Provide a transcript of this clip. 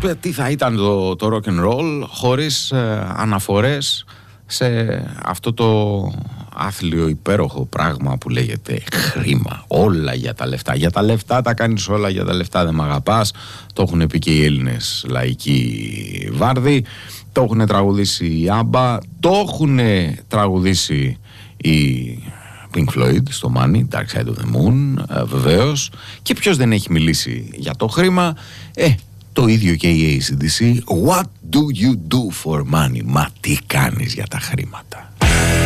τι θα ήταν το rock and roll χωρίς αναφορές σε αυτό το άθλιο υπέροχο πράγμα που λέγεται χρήμα. Όλα για τα λεφτά. Για τα λεφτά τα κάνεις όλα, για τα λεφτά δεν μ' αγαπάς. Το έχουν πει και οι Έλληνες λαϊκοί βάρδοι. Το έχουν τραγουδήσει οι Άμπα. Το έχουν τραγουδήσει οι Pink Floyd στο Money, Dark Side of the Moon, βεβαίως. Και ποιος δεν έχει μιλήσει για το χρήμα? Το ίδιο και η AC/DC. What do you do for money? Μα τι κάνεις για τα χρήματα?